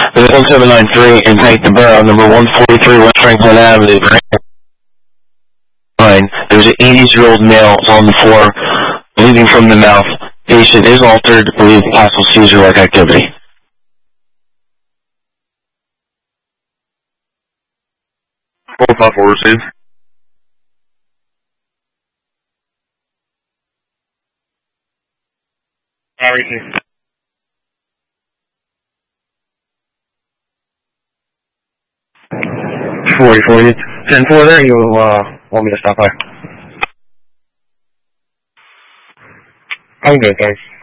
1793 in Peyton Borough, number 143 West Franklin Avenue. There's an 80-year-old male on the floor, bleeding from the mouth. Patient is altered, believed possible seizure-like activity. 454 received. Received. 44, 10-4 there, you want me to stop by? I'm good, thanks.